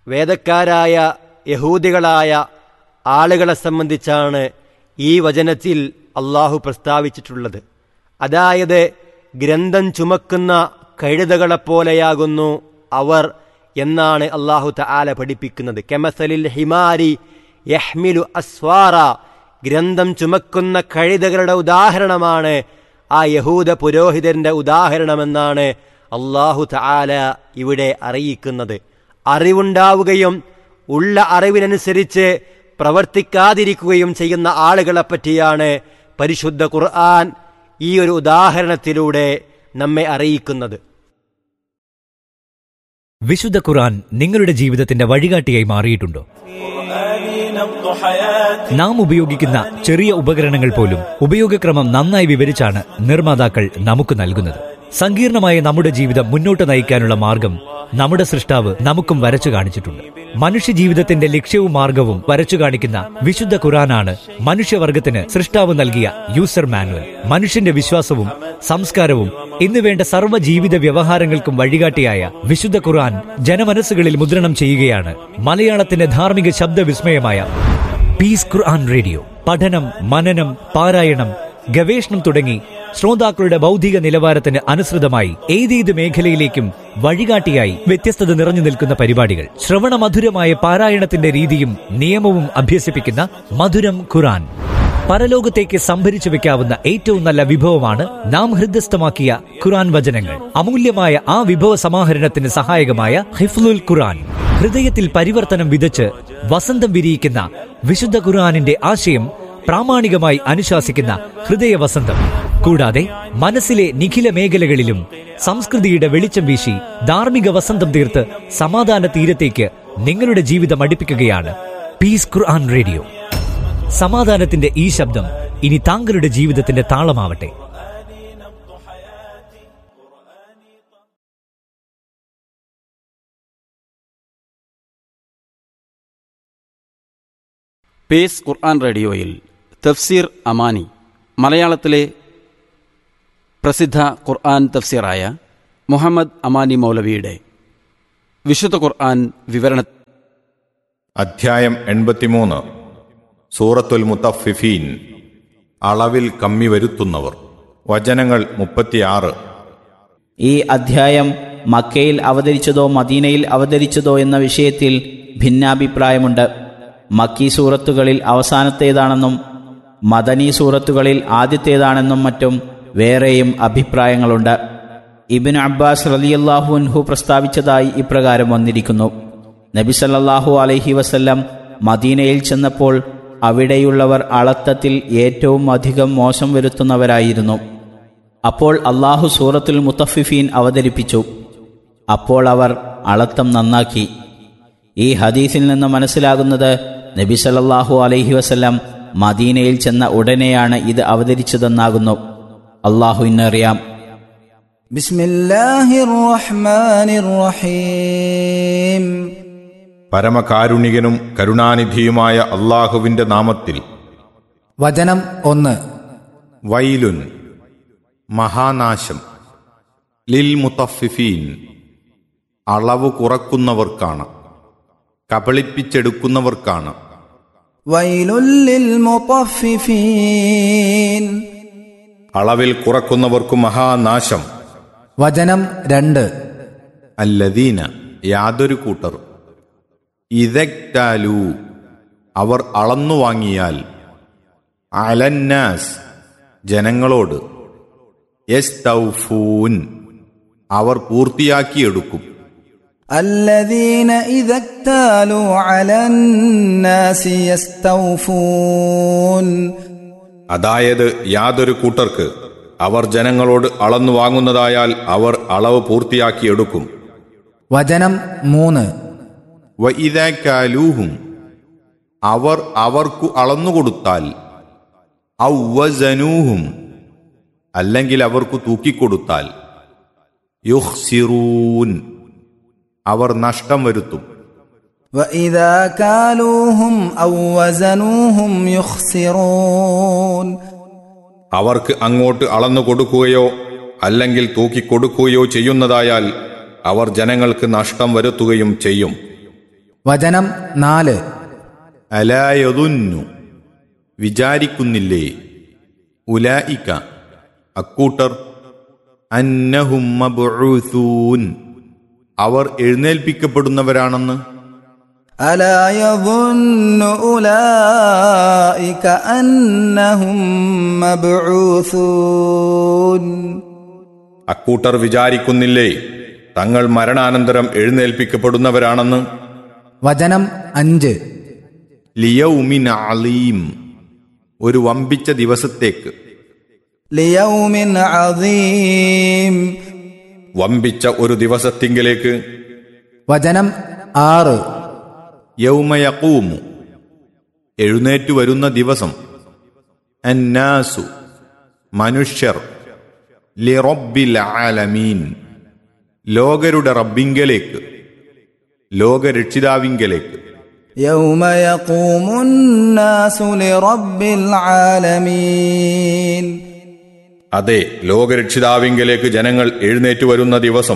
വേദക്കാരായ യഹൂദികളായ ആളുകളെ സംബന്ധിച്ചാണ് ഈ വചനത്തിൽ അള്ളാഹു പ്രസ്താവിച്ചിട്ടുള്ളത്. അതായത് ഗ്രന്ഥം ചുമക്കുന്ന കഴുതകളെപ്പോലെയാകുന്നു അവർ എന്നാണ് അള്ളാഹു തആല പഠിപ്പിക്കുന്നത്. കമസലിൽ ഹിമാരി യഹ്മിലു അസ്വാറ, ഗ്രന്ഥം ചുമക്കുന്ന കഴുതകളുടെ ഉദാഹരണമാണ് ആ യഹൂദ പുരോഹിതന്റെ ഉദാഹരണമെന്നാണ് അള്ളാഹു തആല ഇവിടെ അറിയിക്കുന്നത്. അറിവുണ്ടാവുകയും ഉള്ള അറിവിനനുസരിച്ച് പ്രവർത്തിക്കാതിരിക്കുകയും ചെയ്യുന്ന ആളുകളെ പറ്റിയാണ് പരിശുദ്ധ ഖുർആൻ ഈ ഒരു ഉദാഹരണത്തിലൂടെ നമ്മെ അറിയിക്കുന്നത്. വിശുദ്ധ ഖുർആൻ നിങ്ങളുടെ ജീവിതത്തിന്റെ വഴികാട്ടിയായി മാറിയിട്ടുണ്ടോ? നാം ഉപയോഗിക്കുന്ന ചെറിയ ഉപകരണങ്ങൾ പോലും ഉപയോഗക്രമം നന്നായി വിവരിച്ചാണ് നിർമ്മാതാക്കൾ നമുക്ക് നൽകുന്നത്. സങ്കീർണമായ നമ്മുടെ ജീവിതം മുന്നോട്ട് നയിക്കാനുള്ള മാർഗം നമ്മുടെ സൃഷ്ടാവ് നമുക്കും വരച്ചു കാണിച്ചിട്ടുണ്ട്. മനുഷ്യജീവിതത്തിന്റെ ലക്ഷ്യവും മാർഗവും വരച്ചു കാണിക്കുന്ന വിശുദ്ധ ഖുർആനാണ് മനുഷ്യവർഗത്തിന് സൃഷ്ടാവ് നൽകിയ യൂസർ മാനുവൽ. മനുഷ്യന്റെ വിശ്വാസവും സംസ്കാരവും ഇന്നുവേണ്ട സർവ്വ ജീവിത വ്യവഹാരങ്ങൾക്കും വഴികാട്ടിയായ വിശുദ്ധ ഖുർആൻ ജനമനസ്സുകളിൽ മുദ്രണം ചെയ്യുകയാണ് മലയാളത്തിന്റെ ധാർമ്മിക ശബ്ദവിസ്മയമായ പീസ് ഖുർആൻ റേഡിയോ. പഠനം, മനനം, പാരായണം, ഗവേഷണം തുടങ്ങി ശ്രോതാക്കളുടെ ബൗദ്ധിക നിലവാരത്തിന് അനുസൃതമായി ഏതേത് മേഖലയിലേക്കും വഴികാട്ടിയായി വ്യത്യസ്തത നിറഞ്ഞു നിൽക്കുന്ന പരിപാടികൾ. ശ്രവണമധുരമായ പാരായണത്തിന്റെ രീതിയും നിയമവും അഭ്യസിപ്പിക്കുന്ന മധുരം ഖുർആൻ. പരലോകത്തേക്ക് സംഭരിച്ചു വെക്കാവുന്ന ഏറ്റവും നല്ല വിഭവമാണ് നാം ഹൃദയസ്ഥമാക്കിയ ഖുർആൻ വചനങ്ങൾ. അമൂല്യമായ ആ വിഭവ സമാഹരണത്തിന് സഹായകമായ ഹിഫ്ലുൽ ഖുർആൻ. ഹൃദയത്തിൽ പരിവർത്തനം വിതച്ച് വസന്തം വിരിയിക്കുന്ന വിശുദ്ധ ഖുർആനിന്റെ ആശയം പ്രാമാണികമായി അനുശാസിക്കുന്ന ഹൃദയവസന്തം. കൂടാതെ മനസ്സിലെ നിഖില മേഖലകളിലും സംസ്കൃതിയുടെ വെളിച്ചം വീശി ധാർമ്മിക വസന്തം തീർത്ത് സമാധാന തീരത്തേക്ക് നിങ്ങളുടെ ജീവിതം അടുപ്പിക്കുകയാണ് പീസ് ഖുർആൻ റേഡിയോ. സമാധാനത്തിന്റെ ഈ ശബ്ദം ഇനി താങ്കളുടെ ജീവിതത്തിന്റെ താളമാവട്ടെ. പീസ് ഖുർആൻ റേഡിയോയിൽ തഫ്സീർ അമാനി, മലയാളത്തിലെ പ്രസിദ്ധ ഖുർആൻ തഫ്സീറായ മുഹമ്മദ് അമാനി മൗലവിയുടെ വിശുദ്ധ ഖുർആൻ വിവരണ അധ്യായം 83 സൂറത്തുൽ മുത്തഫിഫീൻ, അളവിൽ കമ്മി വരുത്തുന്നവർ. വചനങ്ങൾ 36. ഈ അധ്യായം മക്കയിൽ അവതരിച്ചതോ മദീനയിൽ അവതരിച്ചതോ എന്ന വിഷയത്തിൽ ഭിന്നാഭിപ്രായമുണ്ട്. മക്കി സൂറത്തുകളിൽ അവസാനത്തേതാണെന്നും മദനി സൂറത്തുകളിൽ ആദ്യത്തേതാണെന്നും മറ്റും വേറെയും അഭിപ്രായങ്ങളുണ്ട്. ഇബ്നു അബ്ബാസ് റളിയല്ലാഹു അൻഹു പ്രസ്താവിച്ചതായി ഇപ്രകാരം വന്നിരിക്കുന്നു: നബി സല്ലല്ലാഹു അലൈഹി വസല്ലം മദീനയിൽ ചെന്നപ്പോൾ അവിടെയുള്ളവർ അളത്തത്തിൽ ഏറ്റവും അധികം മോശം വരുത്തുന്നവരായിരുന്നു. അപ്പോൾ അള്ളാഹു സൂറത്തുൽ മുത്തഫിഫീൻ അവതരിപ്പിച്ചു. അപ്പോൾ അവർ അളത്തം നന്നാക്കി. ഈ ഹദീസിൽ നിന്ന് മനസ്സിലാകുന്നത് നബി സല്ലല്ലാഹു അലൈഹി വസല്ലം മദീനയിൽ ചെന്ന ഉടനെയാണ് ഇത് അവതരിച്ചതെന്നാകുന്നു. അള്ളാഹുവിനറിയാം. ബിസ്മില്ലാഹിർ റഹ്മാനിർ റഹീം. പരമകാരുണികനും കരുണാനിധിയുമായ അള്ളാഹുവിന്റെ നാമത്തിൽ. വചനം 1. വൈലുൻ, മഹാനാശം. ലിൽ മുത്തഫിഫീൻ, അളവ് കുറക്കുന്നവർക്കാണ്, കബളിപ്പിച്ചെടുക്കുന്നവർക്കാണ്. വൈലുൽ ലിൽ മുത്തഫിഫീൻ, അളവിൽ കുറക്കുന്നവർക്കു മഹാനാശം. വചനം 2. അല്ലദീന, യാതൊരു കൂട്ടർ. ഇദക്താലു, അവർ അളന്നു വാങ്ങിയാൽ. അലന്നാസ്, ജനങ്ങളോട്. യസ്തൗഫൂൻ, അവർ പൂർത്തിയാക്കിയെടുക്കും. الذين إذا اكتالوا على الناس يستوفون, അതായത് യാതൊരു കൂട്ടർക്ക് അവർ ജനങ്ങളോട് അളന്നു വാങ്ങുന്നതായാൽ അവർ അളവ് പൂർത്തിയാക്കിയെടുക്കും. വചനം 3. വഇദാ കാലൂഹും, അവർ അവർക്കു അളന്നുകൊടുത്താൽ. ഔ വസനൂഹും, അല്ലെങ്കിൽ അവർക്കു തൂക്കിക്കൊടുത്താൽ. യുഖ്സിറൂൻ, അവർ നഷ്ടം വരുത്തും. وإذا كالوهم أو وزنوهم يخسرون, അവർക്ക് അങ്ങോട്ട് അളന്നു കൊടുക്കുകയോ അല്ലെങ്കിൽ തൂക്കിക്കൊടുക്കുകയോ ചെയ്യുന്നതായാൽ അവർ ജനങ്ങൾക്ക് നഷ്ടം വരുത്തുകയും ചെയ്യും. വചനം 4. അലായതുന്നു വിചാരിക്കുന്നില്ലേ, ഉലായിക അക്കൂട്ടർ, അന്നഹും മബ്ഊസൂൻ അവർ എഴുന്നേൽപ്പിക്കപ്പെടുന്നവരാണെന്ന്. അലാ യظുന്നു ഉലൈക അന്നഹും മബ്ഊസൂൻ അക്കൂട്ടർ വിചാരിക്കുന്നില്ലേ തങ്ങൾ മരണാനന്തരം എഴുന്നേൽപ്പിക്കപ്പെടുന്നവരാണെന്ന്. വചനം 5. ലിയൗമിൻ അലീം ഒരു വമ്പിച്ച ദിവസത്തേക്ക്. ലിയൗമിൻ അദീം വമ്പിച്ച ഒരു ദിവസത്തിങ്കിലേക്ക്. വചനം 6. യൗമയഖൂമു എഴുന്നേറ്റു വരുന്ന ദിവസം. അന്നാസു മനുഷ്യർ. ലിറബ്ബിൽ ആലമീൻ ലോകരുടെ റബ്ബിങ്കലേക്ക്, ലോകരക്ഷിതാവിങ്കലേക്ക്. യൗമ യഖൂമുന്നാസു ലിറബ്ബിൽ ആലമീൻ അതെ, ലോകരക്ഷിതാവിങ്കലേക്ക് ജനങ്ങൾ എഴുന്നേറ്റു വരുന്ന ദിവസം.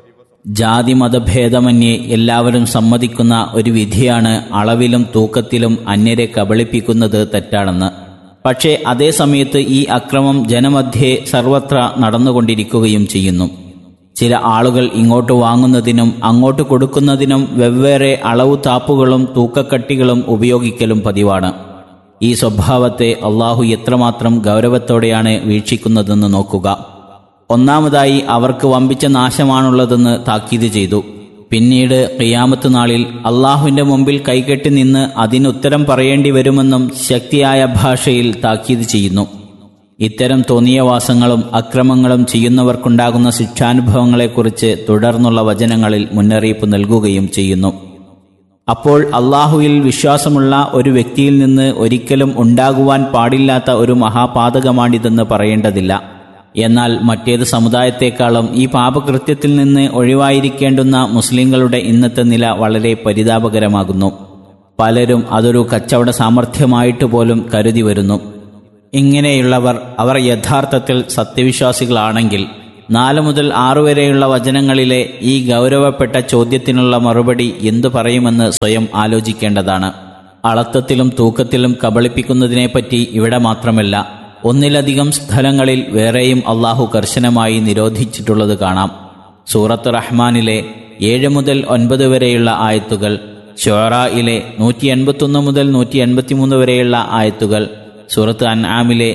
ജാതി മതഭേദമന്യേ എല്ലാവരും സമ്മതിക്കുന്ന ഒരു വിധിയാണ് അളവിലും തൂക്കത്തിലും അന്യരെ കബളിപ്പിക്കുന്നത് തെറ്റാണെന്ന്. പക്ഷേ അതേ സമയത്ത് ഈ അക്രമം ജനമധ്യേ സർവത്ര നടന്നുകൊണ്ടിരിക്കുകയും ചെയ്യുന്നു. ചില ആളുകൾ ഇങ്ങോട്ട് വാങ്ങുന്നതിനും അങ്ങോട്ട് കൊടുക്കുന്നതിനും വെവ്വേറെ അളവു താപ്പുകളും തൂക്കക്കട്ടികളും ഉപയോഗിക്കലും പതിവാണ്. ഈ സ്വഭാവത്തെ അള്ളാഹു എത്രമാത്രം ഗൗരവത്തോടെയാണ് വീക്ഷിക്കുന്നതെന്ന് നോക്കുക. ഒന്നാമതായി അവർക്ക് വമ്പിച്ച നാശമാണുള്ളതെന്ന് താക്കീത് ചെയ്തു. പിന്നീട് ഖിയാമത്ത് നാളിൽ അള്ളാഹുവിന്റെ മുമ്പിൽ കൈകെട്ടി നിന്ന് അതിനുത്തരം പറയേണ്ടി വരുമെന്നും ശക്തിയായ ഭാഷയിൽ താക്കീത് ചെയ്യുന്നു. ഇത്തരം തോന്നിയവാസങ്ങളും അക്രമങ്ങളും ചെയ്യുന്നവർക്കുണ്ടാകുന്ന ശിക്ഷാനുഭവങ്ങളെക്കുറിച്ച് തുടർന്നുള്ള വചനങ്ങളിൽ മുന്നറിയിപ്പ് നൽകുകയും ചെയ്യുന്നു. അപ്പോൾ അള്ളാഹുവിൽ വിശ്വാസമുള്ള ഒരു വ്യക്തിയിൽ നിന്ന് ഒരിക്കലും ഉണ്ടാകുവാൻ പാടില്ലാത്ത ഒരു മഹാപാതകമാണിതെന്ന് പറയേണ്ടതില്ല. എന്നാൽ മറ്റേത് സമുദായത്തെക്കാളും ഈ പാപകൃത്യത്തിൽ നിന്ന് ഒഴിവായിരിക്കേണ്ടുന്ന മുസ്ലിങ്ങളുടെ ഇന്നത്തെ നില വളരെ പരിതാപകരമാകുന്നു. പലരും അതൊരു കച്ചവട സാമർഥ്യമായിട്ട് പോലും കരുതി വരുന്നു. ഇങ്ങനെയുള്ളവർ അവർ യഥാർത്ഥത്തിൽ സത്യവിശ്വാസികളാണെങ്കിൽ 4 മുതൽ 6 വരെയുള്ള വചനങ്ങളിലെ ഈ ഗൗരവപ്പെട്ട ചോദ്യത്തിനുള്ള മറുപടി എന്തു പറയുമെന്ന് സ്വയം ആലോചിക്കേണ്ടതാണ്. അളത്തത്തിലും തൂക്കത്തിലും കബളിപ്പിക്കുന്നതിനെപ്പറ്റി ഇവിടെ മാത്രമല്ല, ഒന്നിലധികം സ്ഥലങ്ങളിൽ വേറെയും അള്ളാഹു കർശനമായി നിരോധിച്ചിട്ടുള്ളത് കാണാം. സൂറത്ത് റഹ്മാനിലെ 7 മുതൽ 9 വരെയുള്ള ആയത്തുകൾ, ശുഅറായിലെ 181 മുതൽ 183 വരെയുള്ള ആയത്തുകൾ, സൂറത്ത് അൻആമിലെ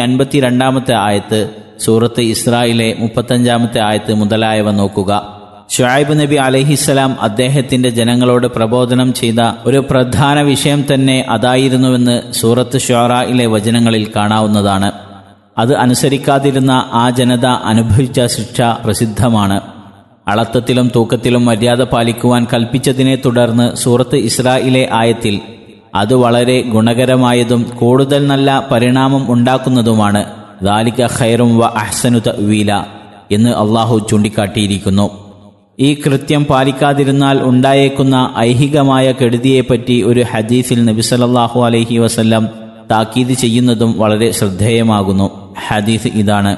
152 ആയത്ത്, സൂറത്ത് ഇസ്രായിലെ 35 ആയത്ത് മുതലായവ നോക്കുക. ശുഐബ് നബി അലൈഹിസ്സലാം അദ്ദേഹത്തിന്റെ ജനങ്ങളോട് പ്രബോധനം ചെയ്ത ഒരു പ്രധാന വിഷയം തന്നെ അതായിരുന്നുവെന്ന് സൂറത്ത് ശുഅറായിലെ വചനങ്ങളിൽ കാണാവുന്നതാണ്. അത് അനുസരിക്കാതിരുന്ന ആ ജനത അനുഭവിച്ച ശിക്ഷ പ്രസിദ്ധമാണ്. അളത്തത്തിലും തൂക്കത്തിലും മര്യാദ പാലിക്കുവാൻ കൽപ്പിച്ചതിനെ തുടർന്ന് സൂറത്ത് ഇസ്രായിലെ ആയത്തിൽ അത് വളരെ ഗുണകരമായതും കൂടുതൽ നല്ല പരിണാമം ഉണ്ടാക്കുന്നതുമാണ്. ദാലിക ഖൈറും വ അഹ്സനു തഅ്വീല എന്ന് അള്ളാഹു ചൂണ്ടിക്കാട്ടിയിരിക്കുന്നു. ഈ കൃത്യം പാലിക്കാതിരുന്നാൽ ഉണ്ടായേക്കുന്ന ഐഹികമായ കെടുതിയെപ്പറ്റി ഒരു ഹദീസിൽ നബി സല്ലല്ലാഹു അലൈഹി വസല്ലം താക്കീത് ചെയ്യുന്നതും വളരെ ശ്രദ്ധേയമാകുന്നു. ഹദീസ് ഇതാണ്: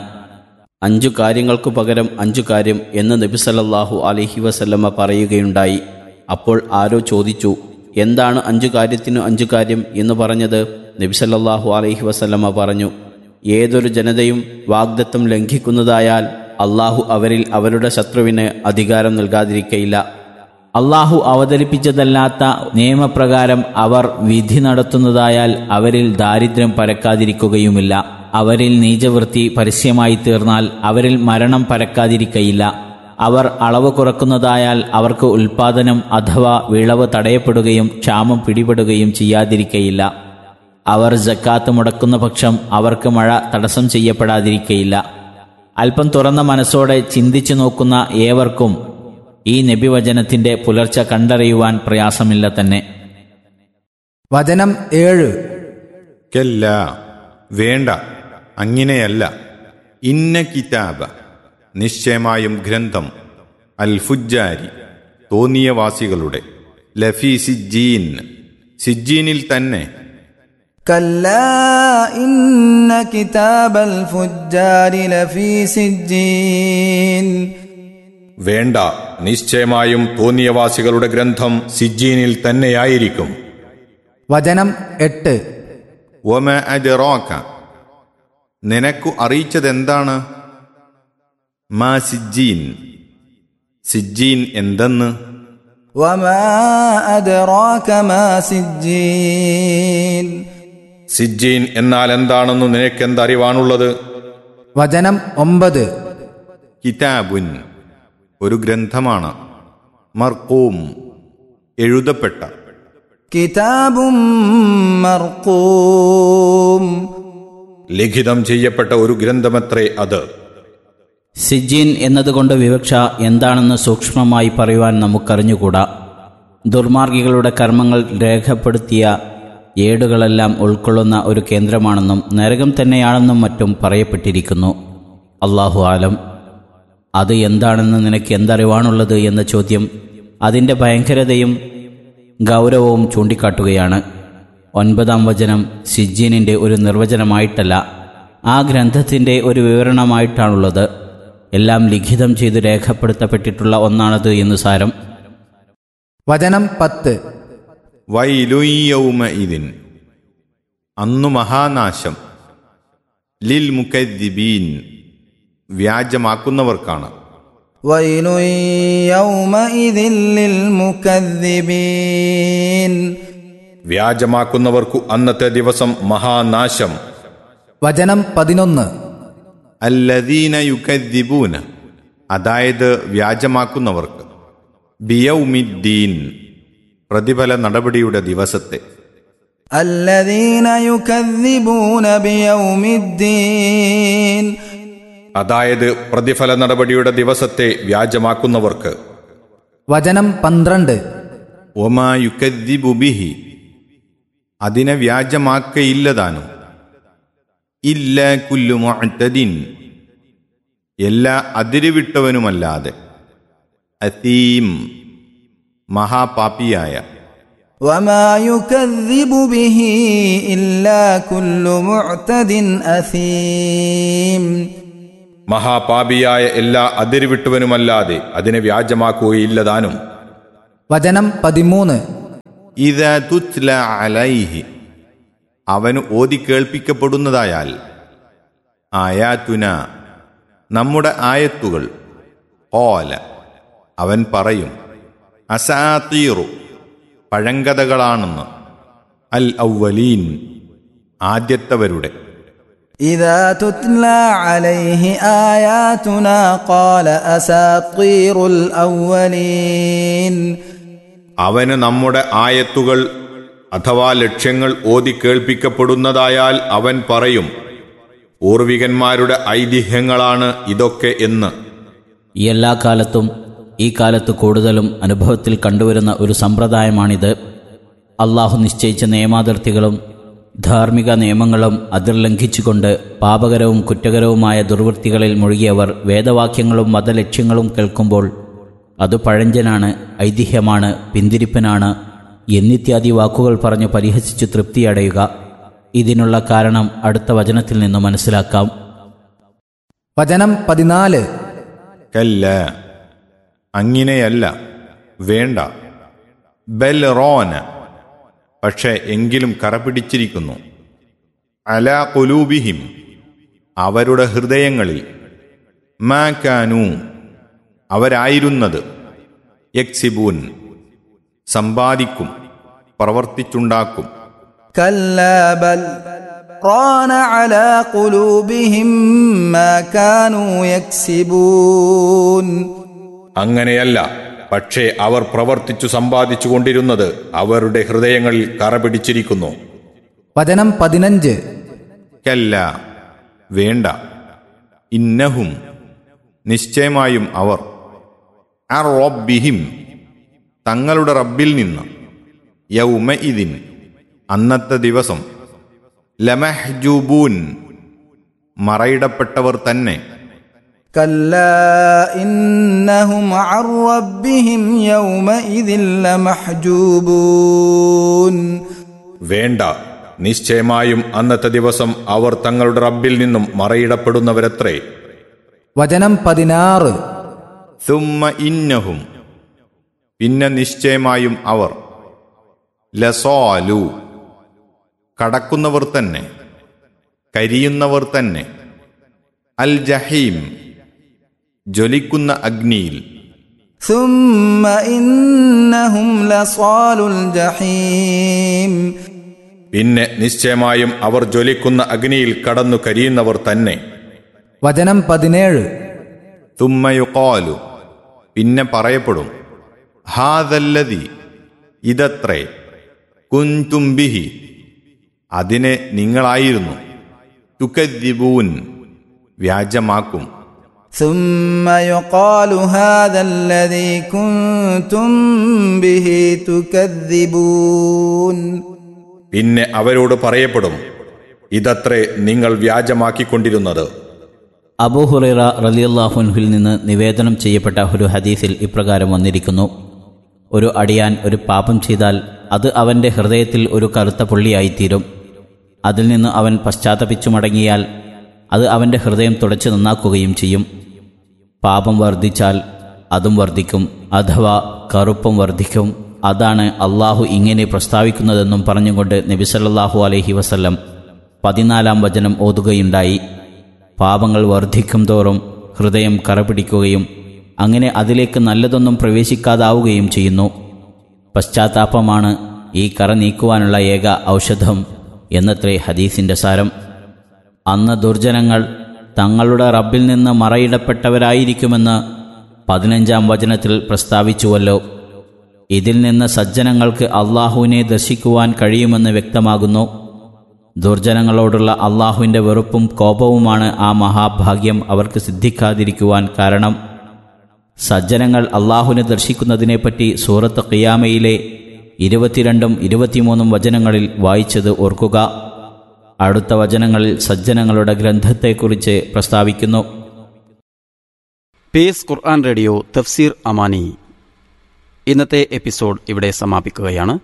5 കാര്യങ്ങൾക്കു പകരം 5 കാര്യം എന്ന് നബി സല്ലല്ലാഹു അലൈഹി വസല്ലമ പറയുകയുണ്ടായി. അപ്പോൾ ആരോ ചോദിച്ചു, എന്താണ് 5 കാര്യത്തിനു 5 കാര്യം എന്ന് പറഞ്ഞത്? നബി സല്ലല്ലാഹു അലൈഹി വസല്ലമ പറഞ്ഞു, ഏതൊരു ജനതയും വാഗ്ദത്തം ലംഘിക്കുന്നതായാൽ അള്ളാഹു അവരിൽ അവരുടെ ശത്രുവിന് അധികാരം നൽകാതിരിക്കയില്ല. അള്ളാഹു അവതരിപ്പിച്ചതല്ലാത്ത നിയമപ്രകാരം അവർ വിധി നടത്തുന്നതായാൽ അവരിൽ ദാരിദ്ര്യം പരക്കാതിരിക്കുകയുമില്ല. അവരിൽ നീചവൃത്തി പരസ്യമായി തീർന്നാൽ അവരിൽ മരണം പരക്കാതിരിക്കയില്ല. അവർ അളവ് കുറക്കുന്നതായാൽ അവർക്ക് ഉൽപാദനം അഥവാ വിളവ് തടയപ്പെടുകയും ക്ഷാമം പിടിപെടുകയും ചെയ്യാതിരിക്കയില്ല. അവർ സക്കാത്ത് മുടക്കുന്ന പക്ഷം അവർക്ക് മഴ തടസ്സം ചെയ്യപ്പെടാതിരിക്കയില്ല. അല്പം തുറന്ന മനസ്സോടെ ചിന്തിച്ചു നോക്കുന്ന ഏവർക്കും ഈ നബിവചനത്തിന്റെ പുലർച്ച കണ്ടറിയുവാൻ പ്രയാസമില്ല തന്നെ. വചനം 7. കല്ല വേണ്ട, അങ്ങനെയല്ല. ഇന്ന കിതാബ നിശ്ചയമായും ഗ്രന്ഥം, അൽ ഫുജ്ജാരി തോന്നിയവാസികളുടെ, ലഫി സിജ്ജീൻ സിജ്ജീനിൽ തന്നെ. കല്ലാ ഇന്ന കിതാബൽ ഫുജ്ജാരി ലഫീ സിജ്ജീൻ വേണ്ട, നിശ്ചയമായും തോന്നിയവാസികളുടെ ഗ്രന്ഥം സിജ്ജീനിൽ തന്നെയായിരിക്കും. വചനം 8. വമ അദ്റാക, നിനക്കു അറിയിച്ചതെന്താണ്? മാ സിജ്ജീൻ, സിജ്ജീൻ എന്തെന്ന്? വമാ അദ്റാക മാ സിജ്ജീൻ, സിജ്ജീൻ എന്നാൽ എന്താണെന്ന് നിനക്കെന്തറിവാണുള്ളത്? വചനം 9. കിതാബുൻ, ഒരു ഗ്രന്ഥമാണ്. മർഖൂം, എഴുതപ്പെട്ട. കിതാബും മർഖൂം, ലിഖിതം ചെയ്യപ്പെട്ട ഒരു ഗ്രന്ഥമത്രേ അത്. സിജ്ജീൻ എന്നതുകൊണ്ട് വിവക്ഷ എന്താണെന്ന് സൂക്ഷ്മമായി പറയുവാൻ നമുക്കറിഞ്ഞുകൂടാ. ദുർമാർഗികളുടെ കർമ്മങ്ങൾ രേഖപ്പെടുത്തിയ ഏടുകളെല്ലാം ഉൾക്കൊള്ളുന്ന ഒരു കേന്ദ്രമാണെന്നും നരകം തന്നെയാണെന്നും മറ്റും പറയപ്പെട്ടിരിക്കുന്നു. അല്ലാഹു ആലം. അത് എന്താണെന്ന് നിനക്ക് എന്തറിവാണുള്ളത് എന്ന ചോദ്യം അതിൻ്റെ ഭയങ്കരതയും ഗൗരവവും ചൂണ്ടിക്കാട്ടുകയാണ്. 9-ാം വചനം സിജ്ജീനിൻ്റെ ഒരു നിർവചനമായിട്ടല്ല, ആ ഗ്രന്ഥത്തിൻ്റെ ഒരു വിവരണമായിട്ടാണുള്ളത്. എല്ലാം ലിഖിതം ചെയ്ത് രേഖപ്പെടുത്തപ്പെട്ടിട്ടുള്ള ഒന്നാണത് എന്ന് സാരം. വചനം 10. വൈലുൻ യൗമഇദിൻ, അന്നു മഹാനാശം. ലിൽ മുകദ്ദിബീൻ, വ്യാജമാക്കുന്നവർക്കാണ്. വൈലുൻ യൗമഇദിൻ ലിൽ മുകദ്ദിബീൻ, വ്യാജമാക്കുന്നവർക്കു അന്നത്തെ ദിവസം മഹാനാശം. വചനം 11. അല്ലദീന യുകദ്ദിബൂന, അതായത് വ്യാജമാക്കുന്നവർക്ക്. ബിയൗമിദ്ദീൻ, പ്രതിഫല നടപടിയുടെ ദിവസത്തെ. അല്ലദീന യുകദ്ദിബൂന ബിയൗമിദ്ദീൻ, അതായത് പ്രതിഫല നടപടിയുടെ ദിവസത്തെ വ്യാജമാക്കുന്നവർക്ക്. വചനം 12. ഒമാ യുകദ്ദിബു ബിഹി, അതിനെ വ്യാജമാക്കയില്ലതാനും. ഇല്ല കുല്ലു മുഅ്തദിൻ, എല്ലാ അതിരുവിട്ടവനുമല്ലാതെ. അസീം, മഹാപാപിയായ. വമാ യുകദ്ദിബു ബിഹി ഇല്ലാ കുല്ലു മുഅ്തദിൻ അസീം, മഹാപാപിയായ എല്ലാ അതിരുവിട്ടവനുമല്ലാതെ അതിനെ വ്യാജമാക്കുകയില്ലതാനും. വചനം 13. ഇദാ തുത്ല അലൈഹി, അവന് ഓതി കേൾപ്പിക്കപ്പെടുന്നതായാൽ. ആയാതുന, നമ്മുടെ ആയത്തുകൾ. ഖാല, അവൻ പറയും. അസാതീറു, പഴങ്കഥകളാണെന്ന്. അൽ ഔവലീൻ, ആദ്യത്തവരുടെ. ഇദാ തുത്ല അലൈഹി ആയാതുനാ ഖാല അസാതീറുൽ അവ്വലീൻ, അവന് നമ്മുടെ ആയത്തുകൾ അഥവാ ലക്ഷ്യങ്ങൾ ഓതി കേൾപ്പിക്കപ്പെടുന്നതായാൽ അവൻ പറയും, പൂർവികന്മാരുടെ ഐതിഹ്യങ്ങളാണ് ഇതൊക്കെ എന്ന്. എല്ലാ കാലത്തും ഈ കാലത്ത് കൂടുതലും അനുഭവത്തിൽ കണ്ടുവരുന്ന ഒരു സമ്പ്രദായമാണിത്. അള്ളാഹു നിശ്ചയിച്ച നിയമാതിർത്തികളും ധാർമ്മിക നിയമങ്ങളും അതിർ ലംഘിച്ചുകൊണ്ട് പാപകരവും കുറ്റകരവുമായ ദുർവൃത്തികളിൽ മുഴുകിയവർ വേദവാക്യങ്ങളും മതലക്ഷ്യങ്ങളും കേൾക്കുമ്പോൾ അത് പഴഞ്ചനാണ്, ഐതിഹ്യമാണ്, പിന്തിരിപ്പനാണ് എന്നിത്യാദി വാക്കുകൾ പറഞ്ഞു പരിഹസിച്ചു തൃപ്തിയടയുക. ഇതിനുള്ള കാരണം അടുത്ത വചനത്തിൽ നിന്ന് മനസ്സിലാക്കാം. വചനം 14. കല്ല, അങ്ങനെയല്ല, വേണ്ട. ബൽ റോന, പക്ഷേ എങ്കിലും കറപിടിച്ചിരിക്കുന്നു. അലാ ഖുലൂബിഹിം, അവരുടെ ഹൃദയങ്ങളിൽ. മാ കാനൂ, അവരായിരുന്നത്. യക്സിബൂൻ, സമ്പാദിക്കും, പ്രവർത്തിച്ചുണ്ടാക്കും. കല്ലാ ബൽ റാന അലാ ഖുലൂബിഹിം മാ കാനൂ യക്സിബൂൻ, അങ്ങനെയല്ല, പക്ഷേ അവർ പ്രവർത്തിച്ചു സമ്പാദിച്ചു കൊണ്ടിരുന്നത് അവരുടെ ഹൃദയങ്ങളിൽ കറപിടിച്ചിരിക്കുന്നു. വചനം 15. കല്ല, വേണ്ട. ഇന്നഹും, നിശ്ചയമായും അവർ. അർ റബ്ബിഹിം, തങ്ങളുടെ റബ്ബിൽ നിന്ന്. യൗമഇദിൻ, അന്നത്തെ ദിവസം. ലമഹ്ജൂബൂൻ, മറയിടപ്പെട്ടവർ തന്നെ. കല്ലാ ഇന്നഹും അൻ റബ്ബിഹിം യൗമഇദിൻ ലമഹ്ജൂബൂൻ, വേണ്ട, നിശ്ചയമായും അന്നത്തെ ദിവസം അവർ തങ്ങളുടെ റബ്ബിൽ നിന്നും മറയിടപ്പെടുന്നവരത്രേ. വചനം 16. സുമ്മ ഇന്നഹും പിന്നെ നിശ്ചയമായും അവർ ലസാലു കടക്കുന്നവർ തന്നെ, കരിയുന്നവർ തന്നെ, അൽ ജഹീം ജ്വലിക്കുന്ന അഗ്നിയിൽ. ثم إنهم لصالو الجحيم പിന്നെ നിശ്ചയമായും അവർ ജ്വലിക്കുന്ന അഗ്നിയിൽ കടന്നു കരിയുന്നവർ തന്നെ. വചനം 17. തുമ്മ യുഖാലു പിന്നെ പറയപ്പെടും, ഹാദല്ലദി ഇതത്രേ, കുൻതും ബിഹി അതിനെ നിങ്ങളായിരുന്നു, തുകദ്ദിബൂൻ വ്യാജമാക്കും. ثم يقال هذا الذي كنتم به تكذبون പിന്നെ അവരോട് പറയപ്പെടും, ഇതത്രേ നിങ്ങൾ വ്യാജമാക്കിക്കൊണ്ടിരുന്നത്. അബൂ ഹുറൈറ റളിയല്ലാഹു അൻഹുവിൽ നിന്ന് നിവേദനം ചെയ്യപ്പെട്ട ഒരു ഹദീസിൽ ഇപ്രകാരം വന്നിരിക്കുന്നു: ഒരു അടിയാൻ ഒരു പാപം ചെയ്താൽ അത് അവൻ്റെ ഹൃദയത്തിൽ ഒരു കറുത്ത പുള്ളിയായിത്തീരും. അതിൽ നിന്ന് അവൻ പശ്ചാത്തപിച്ചു മടങ്ങിയാൽ അത് അവൻ്റെ ഹൃദയം തുടച്ചു നന്നാക്കുകയും ചെയ്യും. പാപം വർദ്ധിച്ചാൽ അതും വർദ്ധിക്കും, അഥവാ കറുപ്പും വർദ്ധിക്കും. അതാണ് അള്ളാഹു ഇങ്ങനെ പ്രസ്താവിക്കുന്നതെന്നും പറഞ്ഞുകൊണ്ട് നബി സല്ലല്ലാഹു അലൈഹി വസല്ലം 14-ാം വചനം ഓതുകയുണ്ടായി. പാപങ്ങൾ വർദ്ധിക്കും തോറും ഹൃദയം കറപിടിക്കുകയും അങ്ങനെ അതിലേക്ക് നല്ലതൊന്നും പ്രവേശിക്കാതാവുകയും ചെയ്യുന്നു. പശ്ചാത്താപമാണ് ഈ കറ നീക്കുവാനുള്ള ഏക ഔഷധം എന്നത്രേ ഹദീസിൻ്റെ സാരം. അന്ന് ദുർജനങ്ങൾ തങ്ങളുടെ റബ്ബിൽ നിന്ന് മറയിടപ്പെട്ടവരായിരിക്കുമെന്ന് 15-ാം വചനത്തിൽ പ്രസ്താവിച്ചുവല്ലോ. ഇതിൽ നിന്ന് സജ്ജനങ്ങൾക്ക് അള്ളാഹുവിനെ ദർശിക്കുവാൻ കഴിയുമെന്ന് വ്യക്തമാകുന്നു. ദുർജനങ്ങളോടുള്ള അള്ളാഹുവിൻ്റെ വെറുപ്പും കോപവുമാണ് ആ മഹാഭാഗ്യം അവർക്ക് സിദ്ധിക്കാതിരിക്കുവാൻ കാരണം. സജ്ജനങ്ങൾ അള്ളാഹുവിനെ ദർശിക്കുന്നതിനെപ്പറ്റി സൂറത്ത് ഖിയാമയിലെ 22-ഉം 23-ഉം വചനങ്ങളിൽ വായിച്ചത് ഓർക്കുക. അടുത്ത വചനങ്ങളിൽ സജ്ജനങ്ങളുടെ ഗ്രന്ഥത്തെക്കുറിച്ച് പ്രസ്താവിക്കുന്നു. പേസ് ഖുർആൻ റേഡിയോ തഫ്സീർ അമാനി ഇന്നത്തെ എപ്പിസോഡ് ഇവിടെ സമാപിക്കുകയാണ്.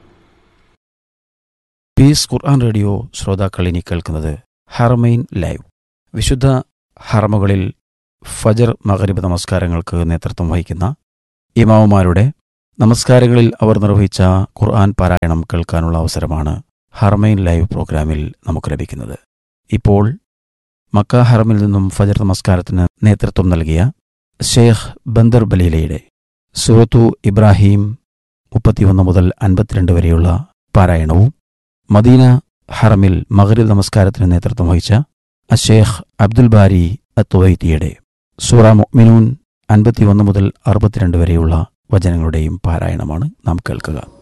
പേസ് ഖുർആൻ റേഡിയോ ശ്രോതാക്കൾ ഇനി കേൾക്കുന്നത് ഹറമൈൻ ലൈവ്. വിശുദ്ധ ഹറമുകളിൽ ഫജർ മഗ്രിബ് നമസ്കാരങ്ങൾക്ക് നേതൃത്വം വഹിക്കുന്ന ഇമാമുമാരുടെ നമസ്കാരങ്ങളിൽ അവർ നിർവഹിച്ച ഖുർആൻ പാരായണം കേൾക്കാനുള്ള അവസരമാണ് ഹറമൈൻ ലൈവ് പ്രോഗ്രാമിൽ നമുക്ക് ലഭിക്കുന്നത്. ഇപ്പോൾ മക്ക ഹറമിൽ നിന്നും ഫജർ നമസ്കാരത്തിന് നേതൃത്വം നൽകിയ ഷെയ്ഖ് ബന്ദർ ബലീലയുടെ സൂറത്തു ഇബ്രാഹിം 31 മുതൽ 52 വരെയുള്ള പാരായണവും മദീന ഹറമിൽ മഗ്രിബ് നമസ്കാരത്തിന് നേതൃത്വം വഹിച്ച ഷെയ്ഖ് അബ്ദുൽ ബാരി അത്വൈത്തിയുടെ സൂറ മുഅ്മിനൂൻ 51 മുതൽ 62 വരെയുള്ള വചനങ്ങളുടെയും പാരായണമാണ് നാം കേൾക്കുക.